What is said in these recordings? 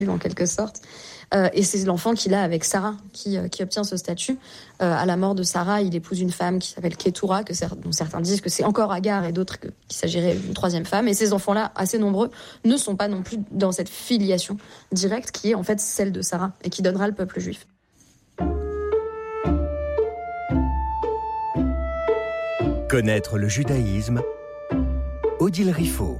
en quelque sorte. Et c'est l'enfant qu'il a avec Sarah qui obtient ce statut. À la mort de Sarah, il épouse une femme qui s'appelle Ketura, dont certains disent que c'est encore Agar et d'autres qu'il s'agirait d'une troisième femme. Et ces enfants-là, assez nombreux, ne sont pas non plus dans cette filiation directe qui est en fait celle de Sarah et qui donnera le peuple juif. Connaître le judaïsme, Odile Riffaut.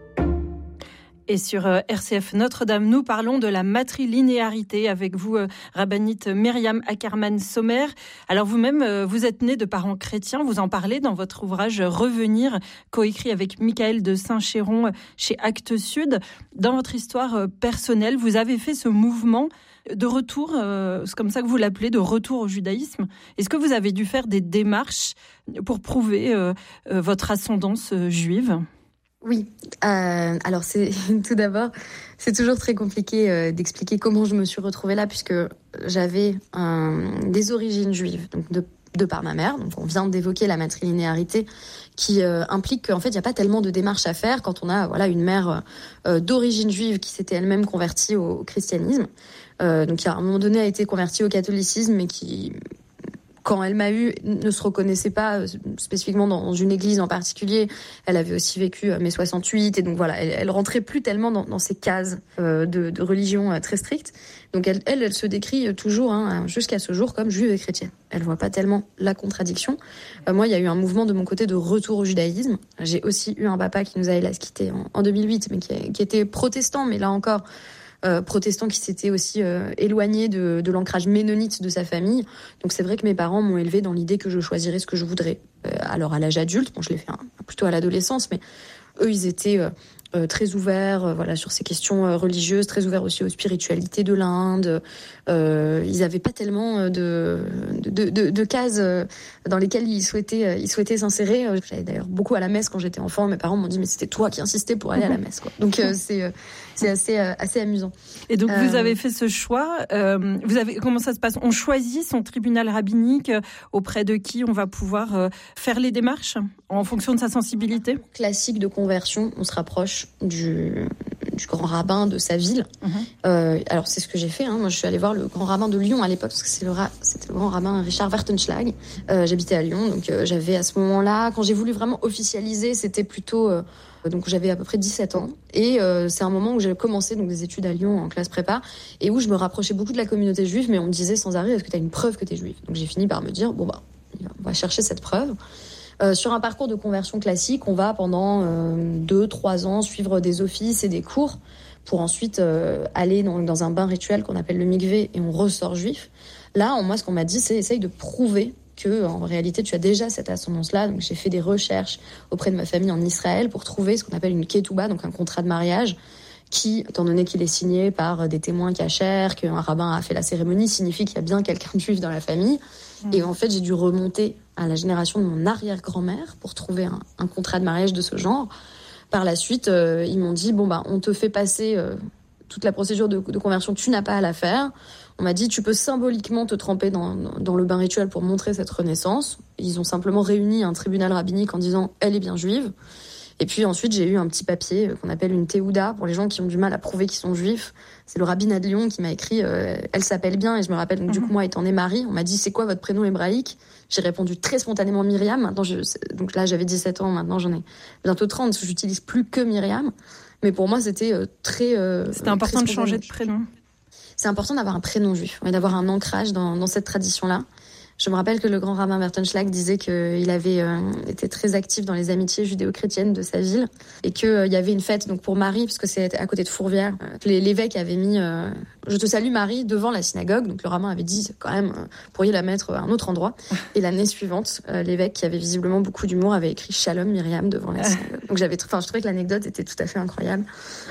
Et sur RCF Notre-Dame, nous parlons de la matrilinéarité avec vous, rabbinite Myriam Ackerman-Sommer. Alors vous-même, vous êtes née de parents chrétiens, vous en parlez dans votre ouvrage Revenir, coécrit avec Michael de Saint-Chéron chez Actes Sud. Dans votre histoire personnelle, vous avez fait ce mouvement de retour, c'est comme ça que vous l'appelez, de retour au judaïsme. Est-ce que vous avez dû faire des démarches pour prouver votre ascendance juive ? Oui, alors tout d'abord, c'est toujours très compliqué d'expliquer comment je me suis retrouvée là, puisque j'avais des origines juives, donc de par ma mère. Donc on vient d'évoquer la matrilinéarité qui implique qu'en fait il n'y a pas tellement de démarches à faire quand on a une mère d'origine juive qui s'était elle-même convertie au christianisme, donc qui à un moment donné a été convertie au catholicisme, mais qui, quand elle m'a eue, ne se reconnaissait pas spécifiquement dans une église en particulier. Elle avait aussi vécu mai 68, et donc voilà, elle rentrait plus tellement dans ces cases de religion très strictes. Donc elle se décrit toujours, jusqu'à ce jour, comme juive et chrétienne. Elle voit pas tellement la contradiction. Moi, il y a eu un mouvement de mon côté de retour au judaïsme. J'ai aussi eu un papa qui nous a hélas quittés en 2008, mais qui était protestant, mais là encore, protestant qui s'était aussi éloigné de l'ancrage ménonite de sa famille. Donc c'est vrai que mes parents m'ont élevé dans l'idée que je choisirais ce que je voudrais. Alors à l'âge adulte, je l'ai fait plutôt à l'adolescence, mais eux ils étaient très ouverts sur ces questions religieuses, très ouverts aussi aux spiritualités de l'Inde. Ils n'avaient pas tellement de cases dans lesquelles ils souhaitaient s'insérer. J'allais d'ailleurs beaucoup à la messe quand j'étais enfant. Mes parents m'ont dit mais c'était toi qui insistais pour aller à la messe, quoi. Donc c'est assez amusant. Et donc vous avez fait ce choix. Comment ça se passe ? On choisit son tribunal rabbinique auprès de qui on va pouvoir faire les démarches en fonction de sa sensibilité. Classique de conversion, on se rapproche du grand rabbin de sa ville. Alors c'est ce que j'ai fait. Moi je suis allée voir le grand rabbin de Lyon à l'époque, parce que c'était le grand rabbin Richard Wertenschlag. J'habitais à Lyon, donc j'avais à ce moment-là, quand j'ai voulu vraiment officialiser, c'était plutôt donc j'avais à peu près 17 ans, et c'est un moment où j'ai commencé donc des études à Lyon en classe prépa, et où je me rapprochais beaucoup de la communauté juive, mais on me disait sans arrêt est-ce que tu as une preuve que tu es juive. Donc j'ai fini par me dire on va chercher cette preuve. Sur un parcours de conversion classique, on va pendant 2-3 ans suivre des offices et des cours pour ensuite aller dans un bain rituel qu'on appelle le mikvé, et on ressort juif. Là, moi, ce qu'on m'a dit, c'est essaye de prouver que en réalité tu as déjà cette ascendance-là. Donc j'ai fait des recherches auprès de ma famille en Israël pour trouver ce qu'on appelle une ketouba, donc un contrat de mariage, qui, étant donné qu'il est signé par des témoins cachers, qu'un rabbin a fait la cérémonie, signifie qu'il y a bien quelqu'un de juif dans la famille. Et en fait, j'ai dû remonter à la génération de mon arrière-grand-mère pour trouver un contrat de mariage de ce genre. Par la suite, ils m'ont dit on te fait passer toute la procédure de conversion, tu n'as pas à la faire. On m'a dit tu peux symboliquement te tremper dans le bain rituel pour montrer cette renaissance. Ils ont simplement réuni un tribunal rabbinique en disant elle est bien juive. Et puis ensuite, j'ai eu un petit papier qu'on appelle une théouda pour les gens qui ont du mal à prouver qu'ils sont juifs. C'est le rabbinat de Lyon qui m'a écrit elle s'appelle bien, et je me rappelle, donc du coup moi étant née Marie, on m'a dit c'est quoi votre prénom hébraïque ? J'ai répondu très spontanément Myriam. Maintenant donc là j'avais 17 ans, maintenant j'en ai bientôt 30, parce que j'utilise plus que Myriam. Mais pour moi c'était c'était important de changer de prénom. C'est important d'avoir un prénom juif, d'avoir un ancrage dans cette tradition-là. Je me rappelle que le grand rabbin Wertenschlag disait qu'il avait été très actif dans les amitiés judéo-chrétiennes de sa ville, et qu'il y avait une fête donc pour Marie, parce que c'est à côté de Fourvière. L'évêque avait mis je te salue Marie devant la synagogue. Donc le rabbin avait dit quand même vous pourriez la mettre à un autre endroit. Et l'année suivante, l'évêque, qui avait visiblement beaucoup d'humour, avait écrit Shalom Myriam devant la synagogue. Donc je trouvais que l'anecdote était tout à fait incroyable.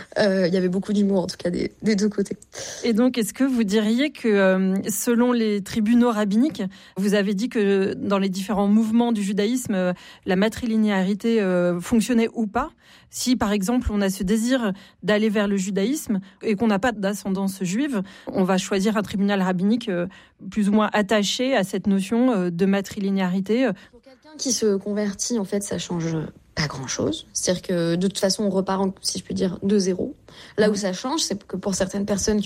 Il y avait beaucoup d'humour en tout cas des deux côtés. Et donc est-ce que vous diriez que selon les tribunaux rabbiniques, vous avez dit que dans les différents mouvements du judaïsme, la matrilinéarité fonctionnait ou pas ? Si, par exemple, on a ce désir d'aller vers le judaïsme et qu'on n'a pas d'ascendance juive, on va choisir un tribunal rabbinique plus ou moins attaché à cette notion de matrilinéarité. Pour quelqu'un qui se convertit, en fait, ça change Pas grand-chose. C'est-à-dire que de toute façon, on repart, si je peux dire, de zéro. Là où ça change, c'est que pour certaines personnes qui